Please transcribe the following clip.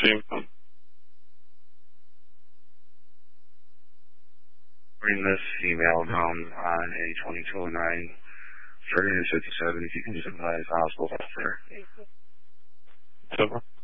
Team. Bring this email down on a 2209 3057. If you can just advise hospital there. Silver.